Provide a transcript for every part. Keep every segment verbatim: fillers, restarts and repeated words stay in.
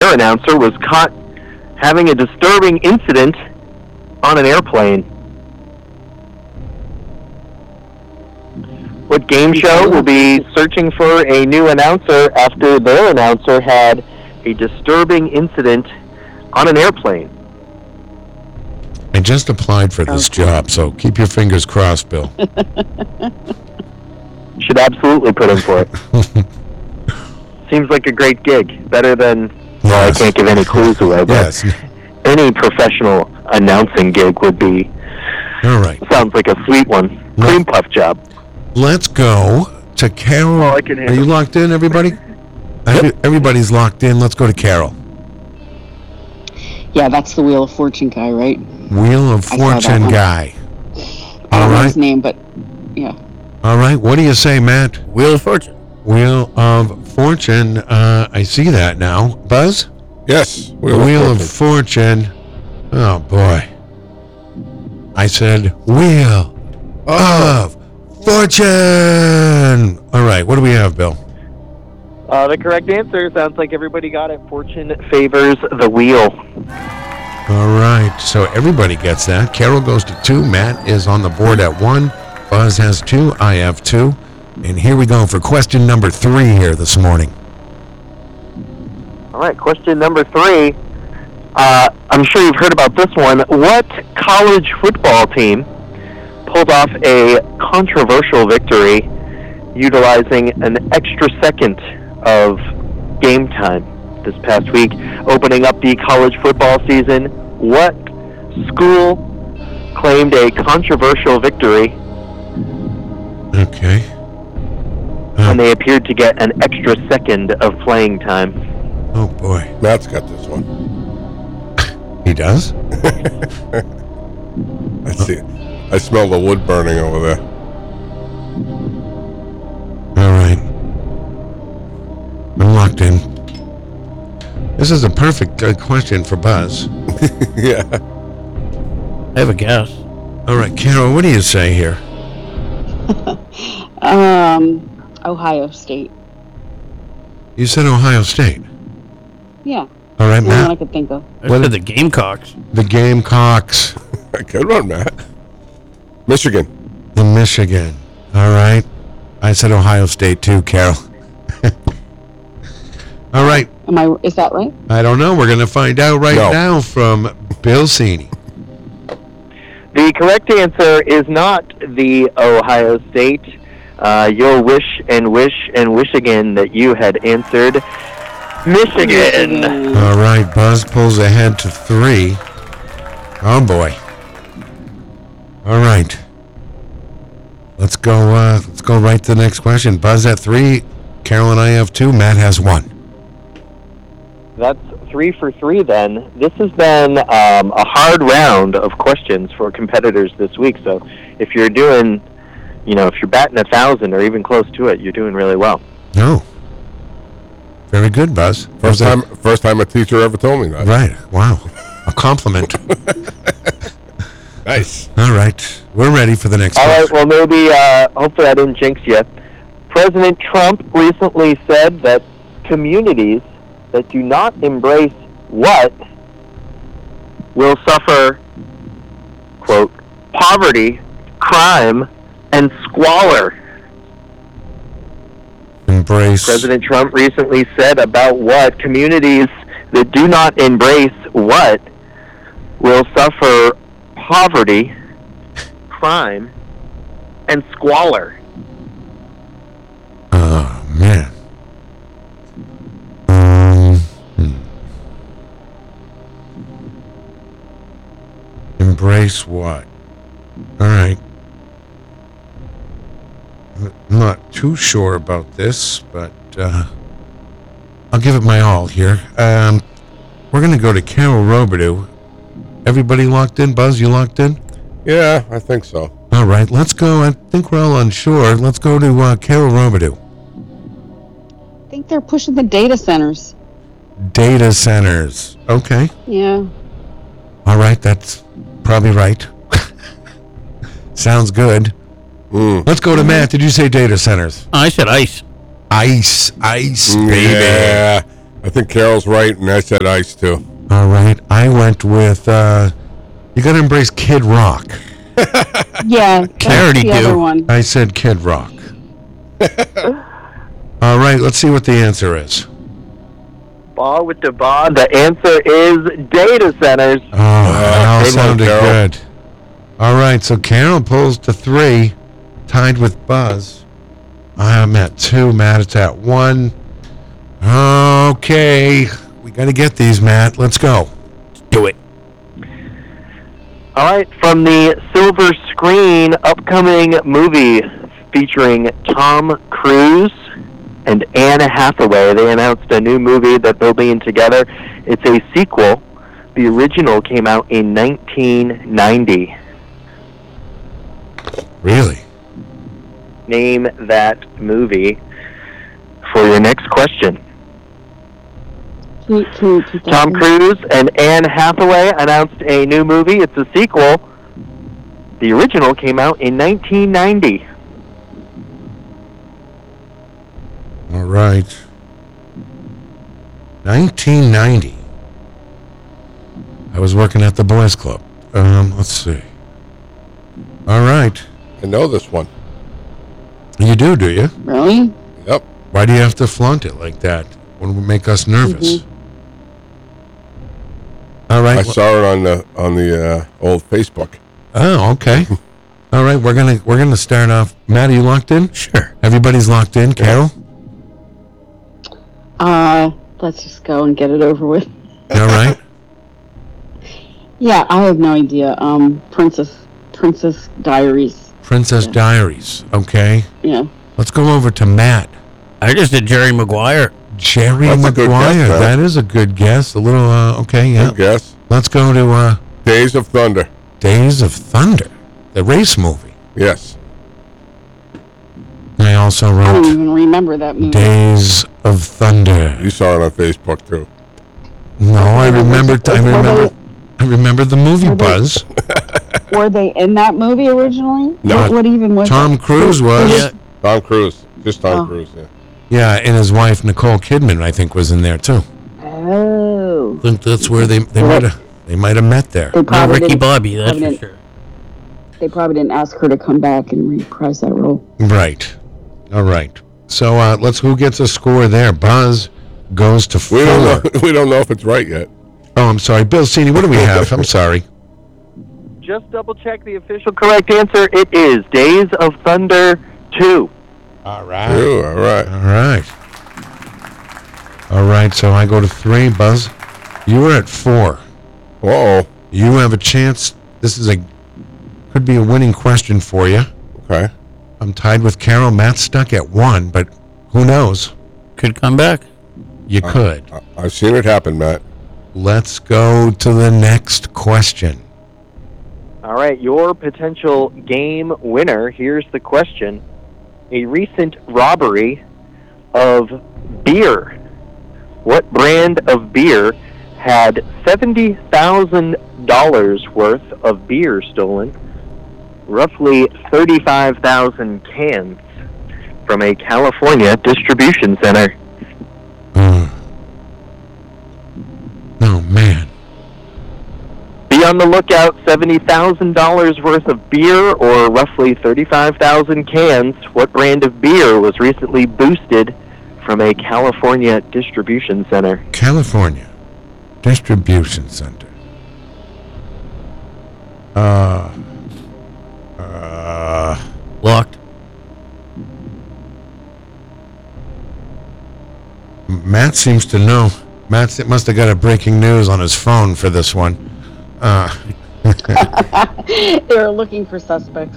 their announcer was caught having a disturbing incident on an airplane. What game show will be searching for a new announcer after their announcer had a disturbing incident on an airplane? I just applied for this okay. job, so keep your fingers crossed, Bill. Should absolutely put in for it. Seems like a great gig. Better than, well, yes. I can't give any clues away, but yes. any professional announcing gig would be. All right. Sounds like a sweet one. Cream puff job. Let's go to Carol. Well, I can Are you locked in, everybody? Yep. Everybody's locked in. Let's go to Carol. Yeah, that's the Wheel of Fortune guy, right? Wheel of Fortune guy. I don't know his name, but yeah. All right. What do you say, Matt? Wheel of Fortune. Wheel of Fortune. Uh, I see that now. Buzz? Yes. Wheel, Wheel of, Fortune. of Fortune. Oh, boy. I said Wheel oh. of Fortune. All right. What do we have, Bill? Uh, the correct answer sounds like everybody got it. Fortune favors the wheel. All right. So everybody gets that. Carol goes to two. Matt is on the board at one. Buzz has two. I have two. And here we go for question number three here this morning. All right. Question number three. Uh, I'm sure you've heard about this one. What college football team pulled off a controversial victory utilizing an extra second of game time this past week, opening up the college football season? What school claimed a controversial victory? Okay. Uh, and they appeared to get an extra second of playing time. Oh, boy. Matt's got this one. He does? I see it. I smell the wood burning over there. All right. I'm locked in. This is a perfect uh, question for Buzz. Yeah. I have a guess. All right, Carol, what do you say here? um, Ohio State. You said Ohio State? Yeah. All right, Matt. Matt. One I could think of. I said the Gamecocks. The Gamecocks. Good one, Matt. Michigan. The Michigan. All right. I said Ohio State too, Carol. All right. Am I? Is that right? I don't know. We're going to find out right no. now from Bill Cini. The correct answer is not the Ohio State. Uh, you'll wish and wish and wish again that you had answered Michigan. All right. Buzz pulls ahead to three. Oh, boy. All right. Let's go. Uh, let's go right to the next question. Buzz at three. Carol and I have two. Matt has one. That's three for three. Then this has been um, a hard round of questions for competitors this week. So if you're doing, you know, if you're batting a thousand or even close to it, you're doing really well. No. Very good, Buzz. First time. First time a teacher ever told me that. Right. Wow. A compliment. Nice. All right. We're ready for the next All question. right. Well, maybe, uh, hopefully I didn't jinx you. President Trump recently said that communities that do not embrace what will suffer, quote, poverty, crime, and squalor. Embrace. President Trump recently said about what communities that do not embrace what will suffer poverty, crime, and squalor. Oh, man. Um, hmm. Embrace what? All right. I'm not too sure about this, but uh, I'll give it my all here. Um, we're going to go to Carol Robidoux. Everybody locked in? Buzz, you locked in? Yeah, I think so. All right, let's go. I think we're all unsure. Let's go to uh, Carol Robidoux. I think they're pushing the data centers. Data centers. Okay. Yeah. All right, that's probably right. Sounds good. Mm. Let's go to Matt. Did you say data centers? I said ice. Ice, ice, baby. Yeah. I think Carol's right, and I said ice too. All right. I went with, uh, you got to embrace Kid Rock. Yeah, that's I already the do. other one. I said Kid Rock. All right. Let's see what the answer is. Ball with the ball. The answer is data centers. Oh, that all good one, sounded Carol. good. All right. So Carol pulls to three, tied with Buzz. I'm at two. Matt, it's at one. Okay. We got to get these, Matt. Let's go. Do it. All right, from the silver screen upcoming movie featuring Tom Cruise and Anne Hathaway. They announced a new movie that they'll be in together. It's a sequel. The original came out in nineteen ninety. Really? Name that movie for your next question. Can you- can you repeat that, Tom please? Cruise and Anne Hathaway announced a new movie. It's a sequel. The original came out in nineteen ninety. All right. nineteen ninety. I was working at the Boys Club. Um, let's see. All right. I know this one. You do, do you? Really? Yep. Why do you have to flaunt it like that? When it make us nervous? All right. I saw it on the on the uh, old Facebook. Oh, okay. All right, we're gonna we're gonna start off. Matt, are you locked in? Sure. Everybody's locked in. Carol, Uh, let's just go and get it over with. you all right? Yeah, I have no idea. Um, Princess, Princess Diaries. Princess Diaries. Okay. Yeah. Let's go over to Matt. I just did Jerry Maguire. Jerry That's a good Maguire. guess, Matt. That is a good guess. A little. Uh, okay. Yeah. Good guess. Let's go to uh, Days of Thunder. Days of Thunder, the race movie. Yes. I also I don't wrote even remember that movie. Days of Thunder. You saw it on Facebook too. No, I remember. I Were remember. they- I remember the movie Were they- Buzz. Were they in that movie originally? No. What, what even was Tom it? Cruise was. Yeah. Tom Cruise. Just Tom Oh. Cruise. Yeah. Yeah, and his wife Nicole Kidman, I think, was in there too. Oh. I think that's where they they might have they might have met there. They No, probably Ricky didn't, Bobby, that's probably for didn't- sure. They probably didn't ask her to come back and reprise that role. Right. All right. So uh, let's. Who gets a score there? Buzz goes to We four. don't know. We don't know if it's right yet. Oh, I'm sorry, Bill Cini. What do we have? I'm sorry. Just double check the official correct answer. It is Days of Thunder two. All right. Ooh, all right. All right. All right. So I go to three. Buzz, you were at four. Whoa. You have a chance. This is a could be a winning question for you. Okay. I'm tied with Carol. Matt's stuck at one, but who knows? Could come back. You could. I- I've seen it happen, Matt. Let's go to the next question. All right, your potential game winner. Here's the question. A recent robbery of beer. What brand of beer had seventy thousand dollars worth of beer stolen, roughly thirty-five thousand cans, from a California distribution center? Oh. Oh, man. Be on the lookout. seventy thousand dollars worth of beer, or roughly thirty-five thousand cans. What brand of beer was recently boosted from a California distribution center? California Distribution Center. Uh. Uh. Locked. Matt seems to know. Matt must have got a breaking news on his phone for this one. Uh. They were looking for suspects.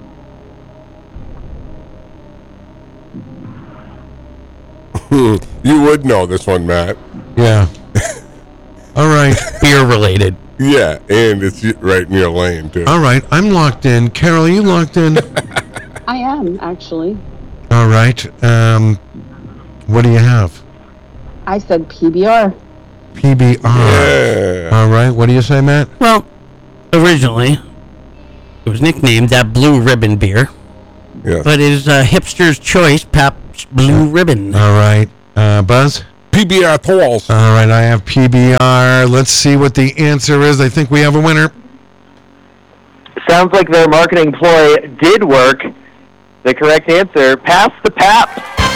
You would know this one, Matt. Yeah. All right. Beer related. Yeah, and it's right in your lane too. All right. I'm locked in. Carol, are you locked in? I am, actually. All right. Um. What do you have? I said P B R. P B R. Yeah. All right. What do you say, Matt? Well, originally, it was nicknamed that Blue Ribbon beer, Yeah. but it is uh, hipster's choice Pabst Blue Ribbon. All right. Uh, Buzz? P P B R polls. All right, I have P B R. Let's see what the answer is. I think we have a winner. Sounds like their marketing ploy did work. The correct answer, pass the pap.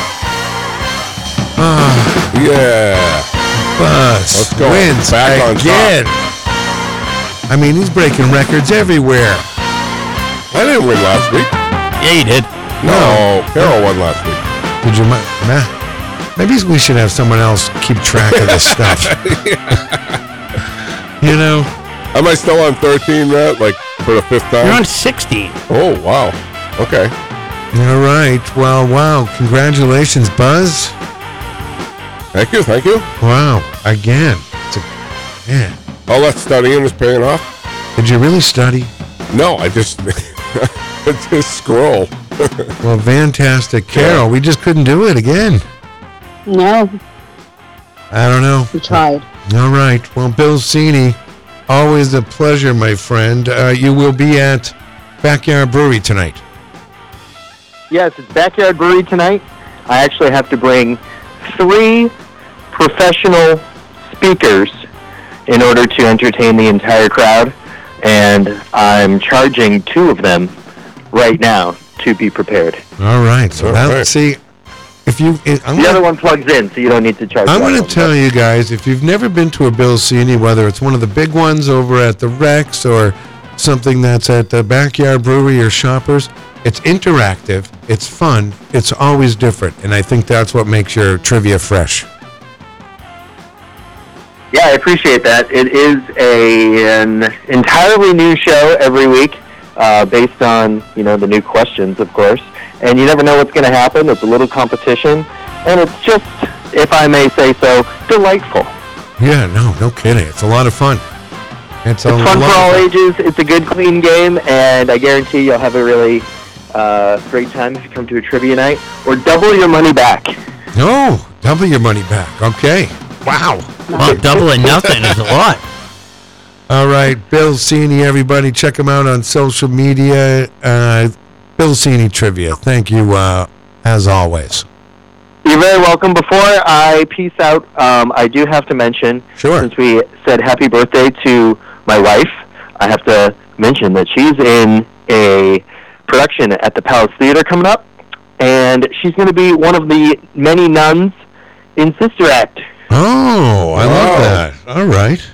Ah, Yeah. Buzz Let's go. wins Back on again. I mean, he's breaking records everywhere. I didn't win last week. Yeah, you did. No, Carol won last week. Did you? ma- ma- Maybe we should have someone else keep track of this stuff. You know? Am I still on thirteen, Matt? Like for the fifth time? You're on sixteen. Oh, wow. Okay. All right. Well, wow. Congratulations, Buzz. Thank you. Thank you. Wow. Again. It's a, man. All that studying is paying off. Did you really study? No, I just, I just scroll. Well, fantastic. Carol, we just couldn't do it again. No, I don't know. we tried. All right. Well, Bill Cini, always a pleasure, my friend. Uh, you will be at Backyard Brewery tonight. Yes, it's Backyard Brewery tonight. I actually have to bring three professional speakers in order to entertain the entire crowd, and I'm charging two of them right now to be prepared. All right. So All that, right. see, if you, it, I'm The gonna, other one plugs in, so you don't need to charge I'm that going one, to tell but- you guys, if you've never been to a Bill Cini, whether it's one of the big ones over at the Rex or something that's at the Backyard Brewery or Shoppers, it's interactive, it's fun, it's always different, and I think that's what makes your trivia fresh. Yeah, I appreciate that. It is a, an entirely new show every week, uh, based on, you know, the new questions, of course. And you never know what's going to happen. It's a little competition. And it's just, if I may say so, delightful. Yeah, no, no kidding. It's a lot of fun. It's, a It's fun lot for of all fun. ages. It's a good, clean game. And I guarantee you'll have a really uh, great time if you come to a trivia night. Or double your money back. No, double your money back. Okay. Wow. Well, double and nothing is a lot. All right, Bill Cini, everybody, check him out on social media. Uh, Bill Cini Trivia. Thank you, uh, as always. You're very welcome. Before I peace out, um, I do have to mention, Sure. since we said happy birthday to my wife, I have to mention that she's in a production at the Palace Theater coming up, and she's going to be one of the many nuns in Sister Act. Oh, I love Wow. that. All right.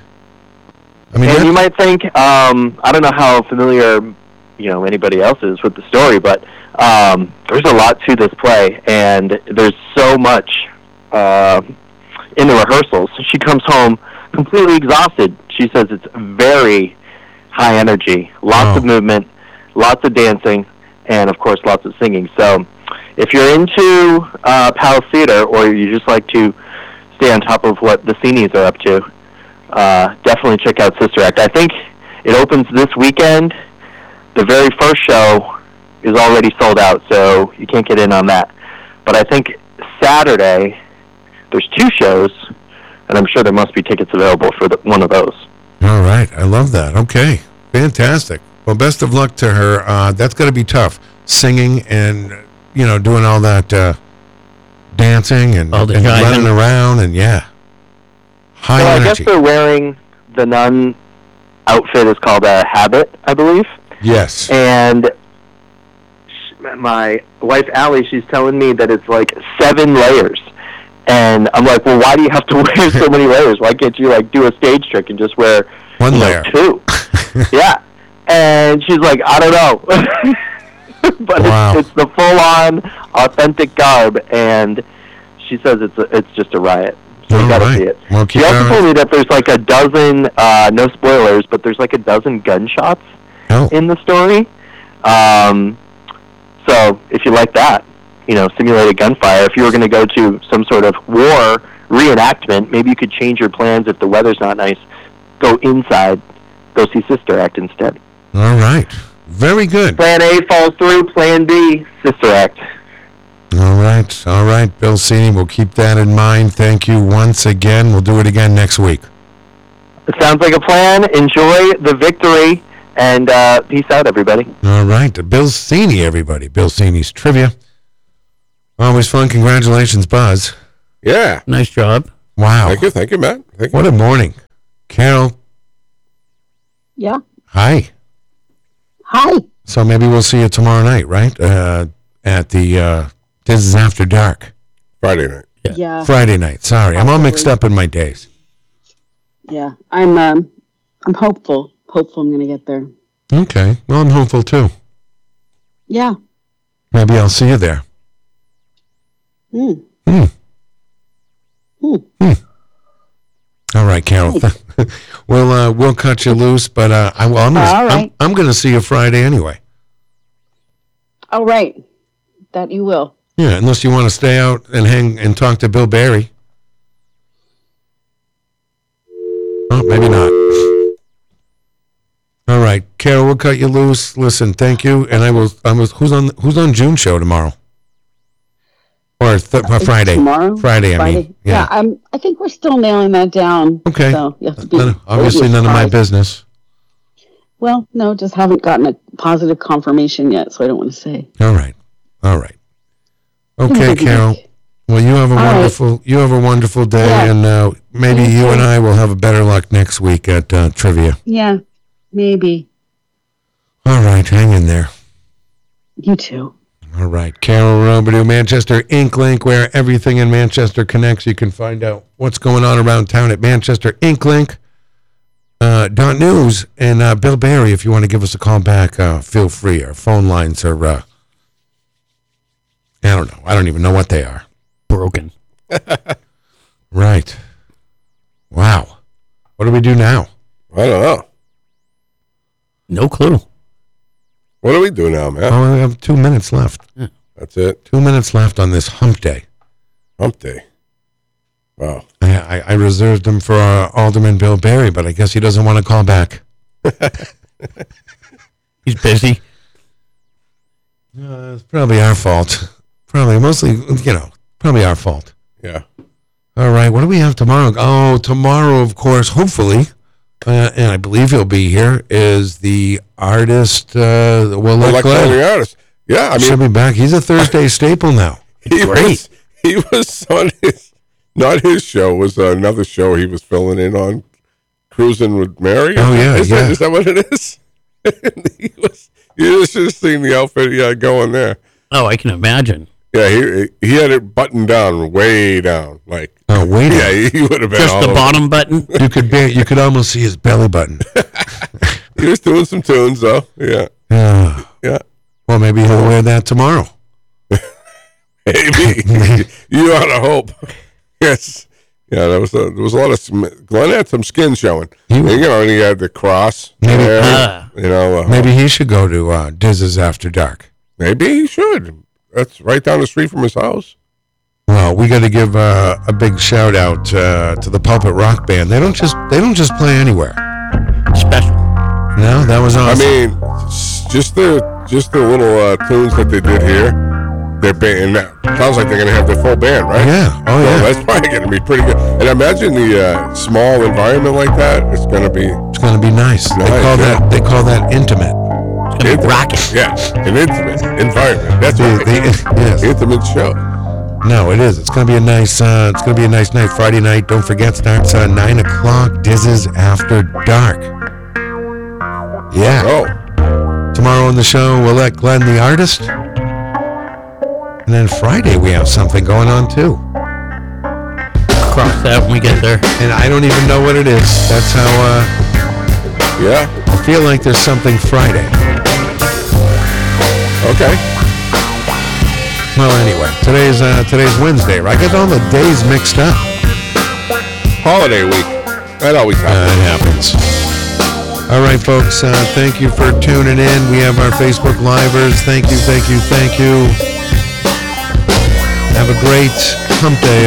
I mean, And that- you might think, um, I don't know how familiar, you know, anybody else is with the story, but um, there's a lot to this play, and there's so much uh, in the rehearsals. She comes home completely exhausted. She says it's very high energy, lots Oh. of movement, lots of dancing, and of course lots of singing. So if you're into uh, Palace Theater, or you just like to stay on top of what the Cinis are up to, uh, definitely check out Sister Act. I think it opens this weekend. The very first show is already sold out, so you can't get in on that. But I think Saturday, there's two shows, and I'm sure there must be tickets available for the, one of those. all right. I love that. Okay. Fantastic. Well, best of luck to her. Uh, that's going to be tough. Singing and, you know, doing all that uh, dancing and, All the and jiving. running around and, yeah. High So I guess energy. they're wearing the nun outfit is called a habit, I believe. Yes. And sh- my wife Allie, she's telling me that it's like seven layers, and I'm like, well, why do you have to wear so many layers? Why can't you like do a stage trick and just wear One you know, layer. two? Yeah, and she's like, I don't know, but Wow. it's, it's the full-on authentic garb, and she says it's a, it's just a riot. So you All gotta right. see it. Well, keep She also that told on. me that there's like a dozen, uh, no spoilers, but there's like a dozen gunshots Oh. in the story. Um, so if you like that, you know, simulated gunfire, if you were going to go to some sort of war reenactment, maybe you could change your plans if the weather's not nice. Go inside, go see Sister Act instead. All right. Very good. Plan A falls through, Plan B, Sister Act. All right. All right, Bill Cini. We'll keep that in mind. Thank you once again. We'll do it again next week. It sounds like a plan. Enjoy the victory, and uh, peace out, everybody. All right. Bill Cini, everybody. Bill Cini's Trivia. Always fun. Congratulations, Buzz. Yeah. Nice job. Wow. Thank you, thank you, Matt. Thank you. What a morning. Carol, Yeah. hi. Hi. So maybe we'll see you tomorrow night, right? Uh, at the, uh, This is After Dark. Friday night. Yeah. Yeah. Friday night. Sorry, I'm all mixed Absolutely. up in my days. Yeah. I'm um I'm hopeful. Hopeful I'm gonna get there. Okay. Well, I'm hopeful too. Yeah. Maybe I'll see you there. Hmm. Hmm. Hmm. Hmm. All right, Carol. we'll uh, we'll cut you loose, but uh, I, well, I'm gonna, All right. I'm, I'm going to see you Friday anyway. All right. That you will. Yeah, unless you want to stay out and hang and talk to Bill Barry. Oh, maybe not. All right, Carol, we'll cut you loose. Listen, thank you, and I will. I was who's on who's on June's show tomorrow, or th- uh, Friday? Tomorrow. Friday, I mean. Yeah. Yeah. I'm. I think we're still nailing that down. Okay. So you have to be. None- obviously, don't be none of my surprised. business. Well, no, just haven't gotten a positive confirmation yet, so I don't want to say. All right. All right. Okay, Good Carol. week. Well, you have a All right. wonderful you have a wonderful day, Yeah. and uh, maybe Thank you you. and I will have a better luck next week at uh, trivia. Yeah. Maybe. All right, hang in there. You too. All right, Carol Robidoux, Manchester Ink Link, where everything in Manchester connects. You can find out what's going on around town at Manchester Ink Link. Uh, dot news and uh, Bill Barry, if you want to give us a call back, uh, feel free. Our phone lines are, uh, I don't know. I don't even know what they are. Broken. Right. Wow. What do we do now? I don't know. No clue. What do we do now, Matt? Oh, we have two minutes left. That's it. Two minutes left on this hump day. Hump day. Wow. I, I, I reserved him for uh, Alderman Bill Barry, but I guess he doesn't want to call back. He's busy. Uh, it's probably our fault. Probably, mostly, you know, probably our fault. Yeah. All right, what do we have tomorrow? Oh, tomorrow, of course, hopefully, uh, and I believe he'll be here, is the artist, uh, Will Well, Let like Glenn. the artist. Yeah, I Should mean, be back. He's a Thursday staple now. he Great. was he was on his not his show. It was another show he was filling in on, Cruising with Mary. Oh, yeah, is yeah. That, is that what it is? he was. You should have seen the outfit he had going there. Oh, I can imagine. Yeah, he he had it buttoned down, way down, like. Oh, wait. Yeah, he, he would have been Just all the over. bottom button. You could be, you could almost see his belly button. He was doing some tunes though. Yeah, Uh, yeah. well, maybe he'll wear that tomorrow. Maybe you ought to hope. Yes. Yeah, there was a, there was a lot of sm- Glenn had some skin showing. He was- you know, and he had the cross. Maybe- there, Ah. you know, uh, Maybe he should go to uh, Diz's After Dark. maybe he should. That's right down the street from his house. Well, we got to give uh, a big shout out uh, to the Pulpit Rock Band. They don't just they don't just play anywhere. Special. No, that was I awesome. mean, s- just the just the little uh, tunes that they did here. They're band. That sounds like they're gonna have their full band, right? Yeah. Oh, So yeah. that's probably gonna be pretty good. And imagine the uh, small environment like that. It's gonna be It's going to be nice. They Nice, call yeah. that they call that intimate. It's gonna be intimate. rocking. Yeah, an intimate environment. That's The- right. the- yes. Intimate show. No, it is. It's going to be a nice. Uh, it's going to be a nice night. Friday night. Don't forget, starts uh, nine o'clock. Diz's After Dark. Yeah. Oh, Tomorrow on the show, we'll let Glenn the artist. And then Friday we have something going on too. Cross that when we get there. And I don't even know what it is. That's how uh, yeah. I feel like there's something Friday. Okay. Well, anyway, today's uh, today's Wednesday, right? I get all the days mixed up. Holiday week. That always Uh, happens. it happens. All right, folks. Uh, thank you for tuning in. We have our Facebook Livers. Thank you, thank you, thank you. Have a great hump day.